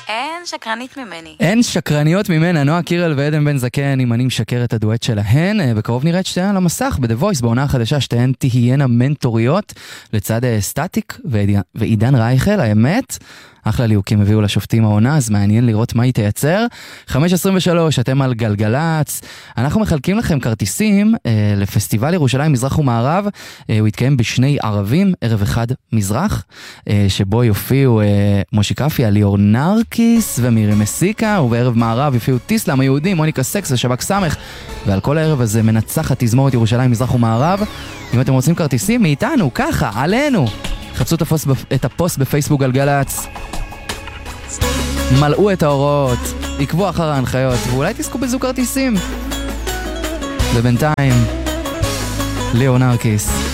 אין שקרנית ממני. אין שקרניות ממנה, נועה קירל ועדן בן זקן, אם אני משקר את הדואט שלהן. בקרוב נראה את שתיהן על המסך, ב-The Voice, בעונה החדשה, שתיהן תהיינה מנטוריות, לצד סטטיק ועידן רייכל, האמת. אחלה ליהוקים הביאו לשופטים העונה, אז מעניין לראות מה היא תייצר. 5:23, אתם על גלגלץ. אנחנו מחלקים לכם כרטיסים לפסטיבל ירושלים מזרח ומערב. הוא יתקיים בשני ערבים, ערב אחד מזרח, שבו יופיעו מושי קפיה, ליאור נרקיס ומירי מסיקה, ובערב מערב יופיעו טיסלם היהודים, מוניקה סקס ושבק סמך, ועל כל הערב הזה מנצחת תזמורת ירושלים מזרח ומערב. אם אתם רוצים כרטיסים מאיתנו, ככה, עלינו, חפשו את הפוסט בפייסבוק גלגלץ, מלאו את ההוראות, עקבו אחר ההנחיות, ואולי תזכו בזוג כרטיסים. ובינתיים, ליאור נרקיס.